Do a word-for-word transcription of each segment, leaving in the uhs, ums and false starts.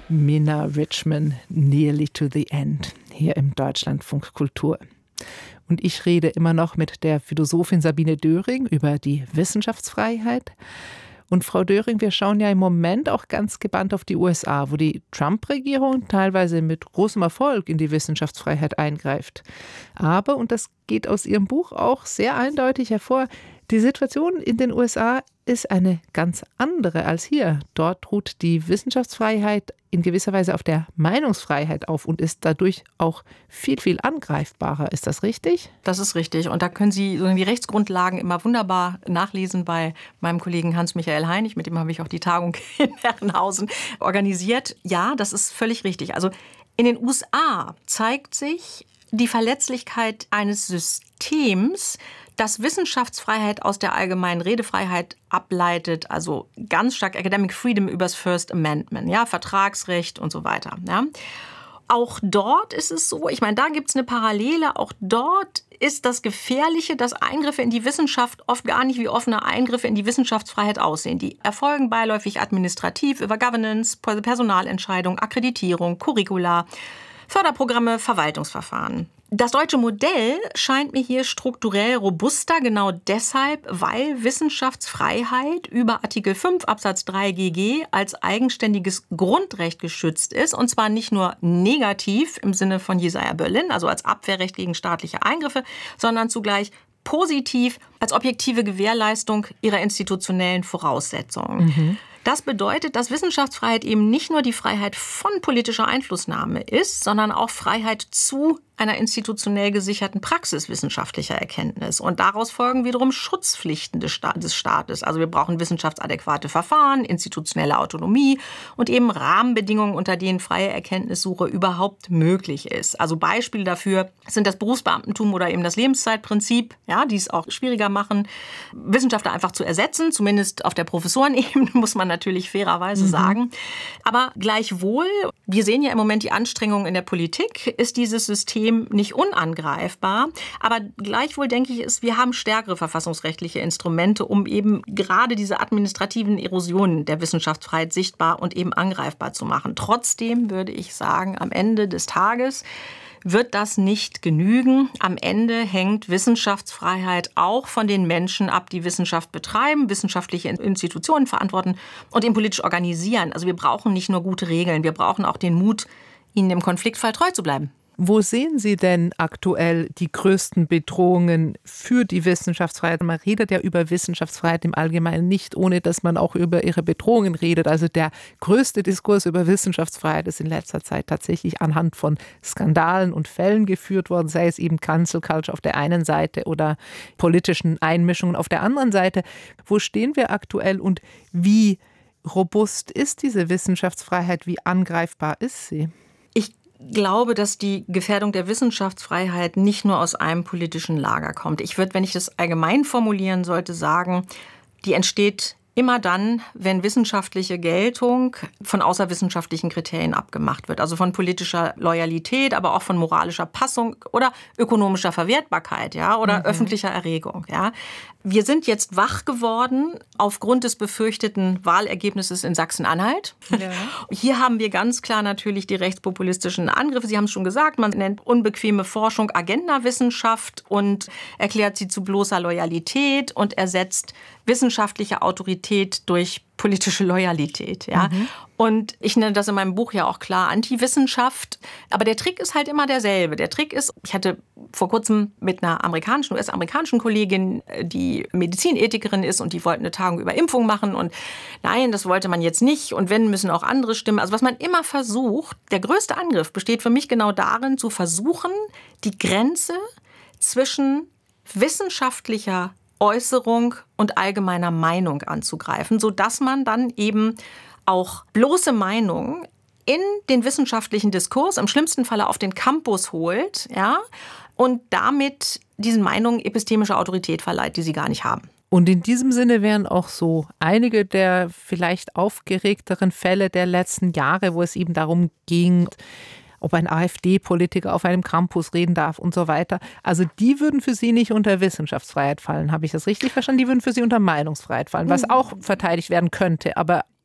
Minna Richman, Nearly to the End, hier im Deutschlandfunk Kultur. Und ich rede immer noch mit der Philosophin Sabine Döring über die Wissenschaftsfreiheit. Und Frau Döring, wir schauen ja im Moment auch ganz gebannt auf die U S A, wo die Trump-Regierung teilweise mit großem Erfolg in die Wissenschaftsfreiheit eingreift. Aber, und das geht aus Ihrem Buch auch sehr eindeutig hervor, die Situation in den U S A ist eine ganz andere als hier. Dort ruht die Wissenschaftsfreiheit in gewisser Weise auf der Meinungsfreiheit auf und ist dadurch auch viel, viel angreifbarer. Ist das richtig? Das ist richtig. Und da können Sie die Rechtsgrundlagen immer wunderbar nachlesen bei meinem Kollegen Hans-Michael Heinig. Mit dem habe ich auch die Tagung in Herrenhausen organisiert. Ja, das ist völlig richtig. Also in den U S A zeigt sich die Verletzlichkeit eines Systems, das Wissenschaftsfreiheit aus der allgemeinen Redefreiheit ableitet, also ganz stark Academic Freedom übers First Amendment, ja, Vertragsrecht und so weiter. Ja. Auch dort ist es so, ich meine, da gibt es eine Parallele, auch dort ist das Gefährliche, dass Eingriffe in die Wissenschaft oft gar nicht wie offene Eingriffe in die Wissenschaftsfreiheit aussehen. Die erfolgen beiläufig administrativ über Governance, Personalentscheidung, Akkreditierung, Curricula, Förderprogramme, Verwaltungsverfahren. Das deutsche Modell scheint mir hier strukturell robuster, genau deshalb, weil Wissenschaftsfreiheit über Artikel fünf Absatz drei G G als eigenständiges Grundrecht geschützt ist. Und zwar nicht nur negativ im Sinne von Jesaja Berlin, also als Abwehrrecht gegen staatliche Eingriffe, sondern zugleich positiv als objektive Gewährleistung ihrer institutionellen Voraussetzungen. Mhm. Das bedeutet, dass Wissenschaftsfreiheit eben nicht nur die Freiheit von politischer Einflussnahme ist, sondern auch Freiheit zu einer institutionell gesicherten Praxis wissenschaftlicher Erkenntnis. Und daraus folgen wiederum Schutzpflichten des Staates. Also wir brauchen wissenschaftsadäquate Verfahren, institutionelle Autonomie und eben Rahmenbedingungen, unter denen freie Erkenntnissuche überhaupt möglich ist. Also Beispiele dafür sind das Berufsbeamtentum oder eben das Lebenszeitprinzip, ja, die es auch schwieriger machen, Wissenschaftler einfach zu ersetzen, zumindest auf der Professorenebene, muss man natürlich fairerweise mhm. sagen. Aber gleichwohl, wir sehen ja im Moment die Anstrengungen in der Politik, ist dieses System nicht unangreifbar. Aber gleichwohl denke ich, ist, wir haben stärkere verfassungsrechtliche Instrumente, um eben gerade diese administrativen Erosionen der Wissenschaftsfreiheit sichtbar und eben angreifbar zu machen. Trotzdem würde ich sagen, am Ende des Tages wird das nicht genügen. Am Ende hängt Wissenschaftsfreiheit auch von den Menschen ab, die Wissenschaft betreiben, wissenschaftliche Institutionen verantworten und eben politisch organisieren. Also wir brauchen nicht nur gute Regeln, wir brauchen auch den Mut, ihnen im Konfliktfall treu zu bleiben. Wo sehen Sie denn aktuell die größten Bedrohungen für die Wissenschaftsfreiheit? Man redet ja über Wissenschaftsfreiheit im Allgemeinen nicht, ohne dass man auch über ihre Bedrohungen redet. Also der größte Diskurs über Wissenschaftsfreiheit ist in letzter Zeit tatsächlich anhand von Skandalen und Fällen geführt worden, sei es eben Cancel Culture auf der einen Seite oder politischen Einmischungen auf der anderen Seite. Wo stehen wir aktuell und wie robust ist diese Wissenschaftsfreiheit? Wie angreifbar ist sie? Ich glaube, dass die Gefährdung der Wissenschaftsfreiheit nicht nur aus einem politischen Lager kommt. Ich würde, wenn ich das allgemein formulieren sollte, sagen, die entsteht immer dann, wenn wissenschaftliche Geltung von außerwissenschaftlichen Kriterien abgemacht wird. Also von politischer Loyalität, aber auch von moralischer Passung oder ökonomischer Verwertbarkeit, ja, oder mhm. öffentlicher Erregung, ja. Wir sind jetzt wach geworden aufgrund des befürchteten Wahlergebnisses in Sachsen-Anhalt. Ja. Hier haben wir ganz klar natürlich die rechtspopulistischen Angriffe. Sie haben es schon gesagt, man nennt unbequeme Forschung Agendawissenschaft und erklärt sie zu bloßer Loyalität und ersetzt wissenschaftliche Autorität durch politische Loyalität. Ja. Mhm. Und ich nenne das in meinem Buch ja auch klar Antiwissenschaft. Aber der Trick ist halt immer derselbe. Der Trick ist, ich hatte vor kurzem mit einer amerikanischen, U S-amerikanischen Kollegin, die Medizinethikerin ist und die wollten eine Tagung über Impfung machen und nein, das wollte man jetzt nicht und wenn, müssen auch andere stimmen. Also was man immer versucht, der größte Angriff besteht für mich genau darin, zu versuchen, die Grenze zwischen wissenschaftlicher Äußerung und allgemeiner Meinung anzugreifen, sodass man dann eben auch bloße Meinung in den wissenschaftlichen Diskurs, im schlimmsten Falle auf den Campus holt, ja, und damit diesen Meinungen epistemische Autorität verleiht, die sie gar nicht haben. Und in diesem Sinne wären auch so einige der vielleicht aufgeregteren Fälle der letzten Jahre, wo es eben darum ging, ob ein AfD-Politiker auf einem Campus reden darf und so weiter. Also die würden für Sie nicht unter Wissenschaftsfreiheit fallen. Habe ich das richtig verstanden? Die würden für Sie unter Meinungsfreiheit fallen, was auch verteidigt werden könnte. Aber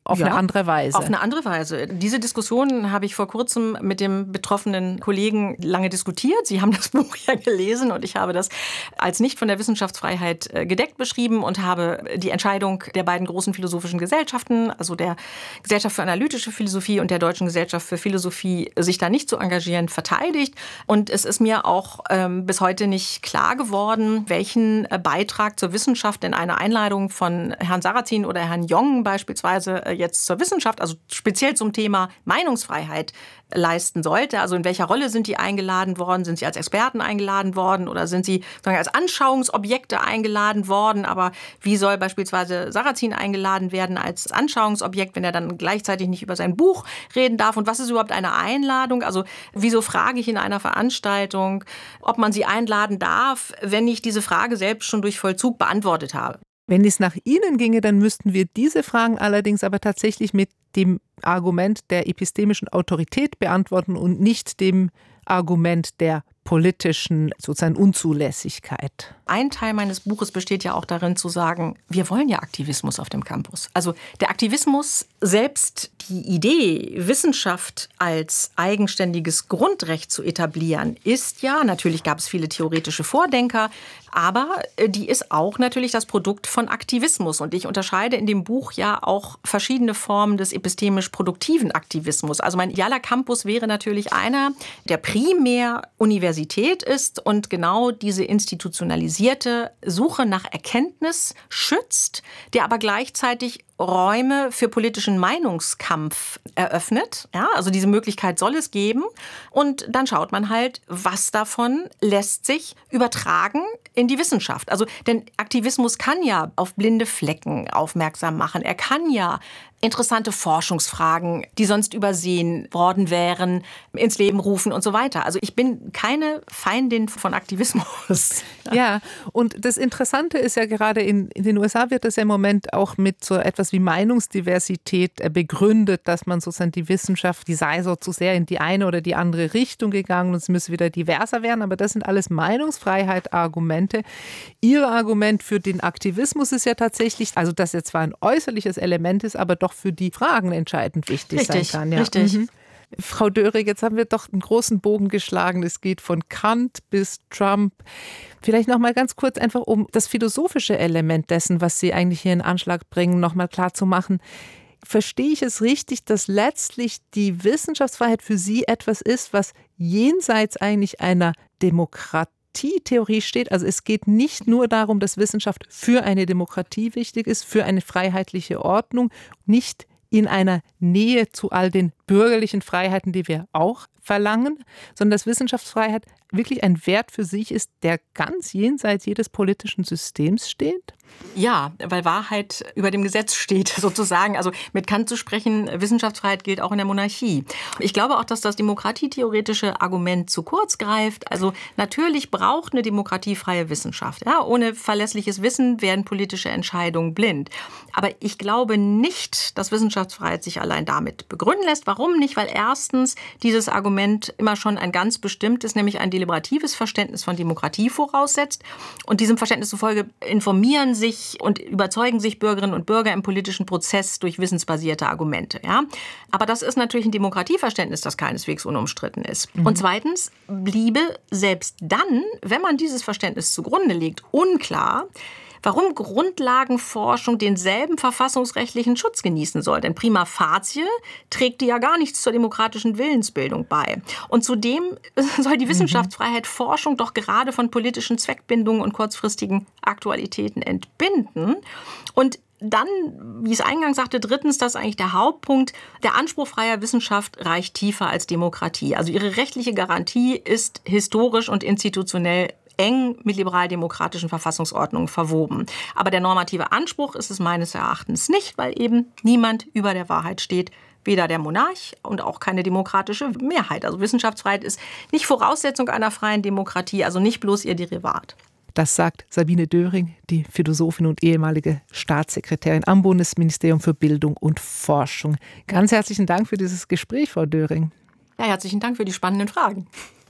auf ja, eine andere Weise. Auf eine andere Weise. Diese Diskussion habe ich vor kurzem mit dem betroffenen Kollegen lange diskutiert. Sie haben das Buch ja gelesen und ich habe das als nicht von der Wissenschaftsfreiheit gedeckt beschrieben und habe die Entscheidung der beiden großen philosophischen Gesellschaften, also der Gesellschaft für analytische Philosophie und der Deutschen Gesellschaft für Philosophie, sich da nicht zu engagieren, verteidigt. Und es ist mir auch ähm, bis heute nicht klar geworden, welchen Beitrag zur Wissenschaft denn eine Einladung von Herrn Sarrazin oder Herrn Jong beispielsweise jetzt zur Wissenschaft, also speziell zum Thema Meinungsfreiheit, leisten sollte. Also in welcher Rolle sind die eingeladen worden? Sind sie als Experten eingeladen worden oder sind sie sozusagen als Anschauungsobjekte eingeladen worden? Aber wie soll beispielsweise Sarrazin eingeladen werden als Anschauungsobjekt, wenn er dann gleichzeitig nicht über sein Buch reden darf? Und was ist überhaupt eine Einladung? Also wieso frage ich in einer Veranstaltung, ob man sie einladen darf, wenn ich diese Frage selbst schon durch Vollzug beantwortet habe? Wenn es nach Ihnen ginge, dann müssten wir diese Fragen allerdings aber tatsächlich mit dem Argument der epistemischen Autorität beantworten und nicht dem Argument der politischen sozusagen Unzulässigkeit. Ein Teil meines Buches besteht ja auch darin zu sagen, wir wollen ja Aktivismus auf dem Campus. Also der Aktivismus, selbst die Idee, Wissenschaft als eigenständiges Grundrecht zu etablieren, ist ja, natürlich gab es viele theoretische Vordenker, aber die ist auch natürlich das Produkt von Aktivismus. Und ich unterscheide in dem Buch ja auch verschiedene Formen des epistemisch-produktiven Aktivismus. Also mein idealer Campus wäre natürlich einer, der primär Universität ist und genau diese institutionalisierte Suche nach Erkenntnis schützt, der aber gleichzeitig Räume für politischen Meinungskampf eröffnet. Ja, also diese Möglichkeit soll es geben. Und dann schaut man halt, was davon lässt sich übertragen in die Wissenschaft. Also, denn Aktivismus kann ja auf blinde Flecken aufmerksam machen. Er kann ja interessante Forschungsfragen, die sonst übersehen worden wären, ins Leben rufen und so weiter. Also ich bin keine Feindin von Aktivismus. Ja, und das Interessante ist ja gerade, in, in den U S A wird das ja im Moment auch mit so etwas wie Meinungsdiversität begründet, dass man sozusagen die Wissenschaft, die sei so zu sehr in die eine oder die andere Richtung gegangen und es müsse wieder diverser werden. Aber das sind alles Meinungsfreiheit-Argumente. Ihr Argument für den Aktivismus ist ja tatsächlich, also dass er zwar ein äußerliches Element ist, aber doch für die Fragen entscheidend wichtig richtig, sein kann. Ja. Richtig. Mhm. Frau Döring, jetzt haben wir doch einen großen Bogen geschlagen. Es geht von Kant bis Trump. Vielleicht noch mal ganz kurz einfach, um das philosophische Element dessen, was Sie eigentlich hier in Anschlag bringen, noch mal klar zu machen. Verstehe ich es richtig, dass letztlich die Wissenschaftsfreiheit für Sie etwas ist, was jenseits eigentlich einer Demokratie Theorie steht? Also es geht nicht nur darum, dass Wissenschaft für eine Demokratie wichtig ist, für eine freiheitliche Ordnung, nicht in einer Nähe zu all den bürgerlichen Freiheiten, die wir auch verlangen, sondern dass Wissenschaftsfreiheit wirklich ein Wert für sich ist, der ganz jenseits jedes politischen Systems steht? Ja, weil Wahrheit über dem Gesetz steht, sozusagen. Also mit Kant zu sprechen, Wissenschaftsfreiheit gilt auch in der Monarchie. Ich glaube auch, dass das demokratietheoretische Argument zu kurz greift. Also natürlich braucht eine Demokratie freie Wissenschaft. Ja, ohne verlässliches Wissen werden politische Entscheidungen blind. Aber ich glaube nicht, dass Wissenschaftsfreiheit sich allein damit begründen lässt. Warum nicht? Weil erstens dieses Argument immer schon ein ganz bestimmtes, nämlich ein deliberatives Verständnis von Demokratie voraussetzt. Und diesem Verständnis zufolge informieren sich und überzeugen sich Bürgerinnen und Bürger im politischen Prozess durch wissensbasierte Argumente. Ja? Aber das ist natürlich ein Demokratieverständnis, das keineswegs unumstritten ist. Mhm. Und zweitens bliebe selbst dann, wenn man dieses Verständnis zugrunde legt, unklar, warum Grundlagenforschung denselben verfassungsrechtlichen Schutz genießen soll. Denn prima facie trägt die ja gar nichts zur demokratischen Willensbildung bei. Und zudem soll die Wissenschaftsfreiheit Forschung doch gerade von politischen Zweckbindungen und kurzfristigen Aktualitäten entbinden. Und dann, wie ich es eingangs sagte, drittens, das ist eigentlich der Hauptpunkt, der Anspruch freier Wissenschaft reicht tiefer als Demokratie. Also ihre rechtliche Garantie ist historisch und institutionell eng mit liberal-demokratischen Verfassungsordnungen verwoben. Aber der normative Anspruch ist es meines Erachtens nicht, weil eben niemand über der Wahrheit steht, weder der Monarch und auch keine demokratische Mehrheit. Also Wissenschaftsfreiheit ist nicht Voraussetzung einer freien Demokratie, also nicht bloß ihr Derivat. Das sagt Sabine Döring, die Philosophin und ehemalige Staatssekretärin am Bundesministerium für Bildung und Forschung. Ganz herzlichen Dank für dieses Gespräch, Frau Döring. Ja, herzlichen Dank für die spannenden Fragen.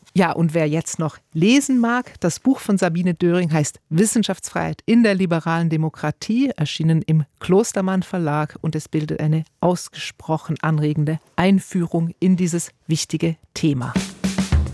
Ja, und wer jetzt noch lesen mag, das Buch von Sabine Döring heißt Wissenschaftsfreiheit in der liberalen Demokratie, erschienen im Klostermann Verlag, und es bildet eine ausgesprochen anregende Einführung in dieses wichtige Thema.